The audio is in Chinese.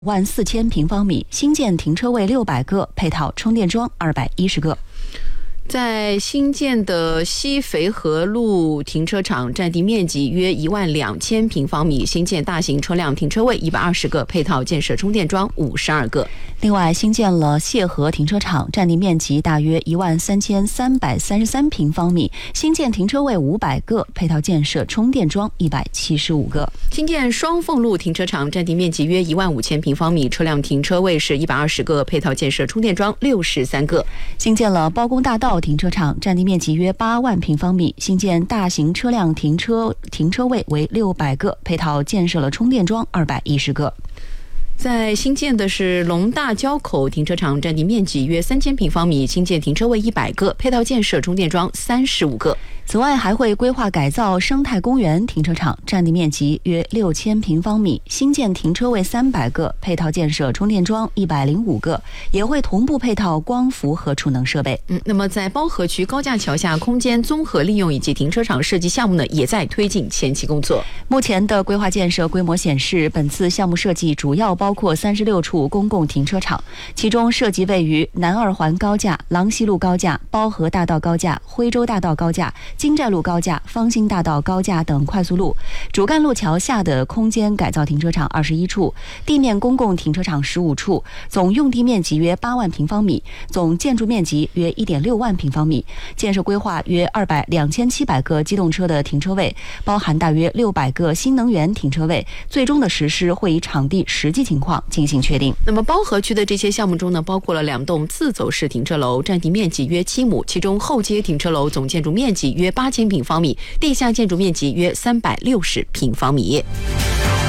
14000平方米，新建停车位600个，配套充电桩210个。 在新建的西肥河路停车场，占地面积约12000平方米，新建大型车辆停车位120个，配套建设充电桩52个。 另外，新建了谢河停车场，占地面积大约13333平方米，新建停车位500个，配套建设充电桩175个。 新建双凤路停车场，占地面积约15000平方米，车辆停车位是120个，配套建设充电桩63个。 新建了包公大道停车场，占地面积约8万平方米，新建大型车辆停车位为600个，配套建设了充电桩210个。 在新建的是龙大交口停车场，占地面积约3000平方米，新建停车位100个，配套建设充电桩35个。 此外，还会规划改造生态公园停车场，占地面积约6000平方米，新建停车位300个，配套建设充电桩105个，也会同步配套光伏和储能设备。 那么在包河区高架桥下空间综合利用以及停车场设计项目呢，也在推进前期工作。 目前的规划建设规模显示，本次项目设计主要包括36处公共停车场，其中涉及位于南二环高架、郎西路高架、包河大道高架、徽州大道高架、金寨路高架、方兴大道高架等快速路，主干路桥下的空间改造停车场21处，地面公共停车场15处，总用地面积约8万平方米，总建筑面积约1.6万平方米，建设规划约2700个机动车的停车位，包含大约600个新能源停车位，最终的实施会以场地实际情况进行确定。 那么包河区的这些项目中呢，包括了2栋自走式停车楼，占地面积约7亩，其中后街停车楼总建筑面积约8000平方米，地下建筑面积约360平方米。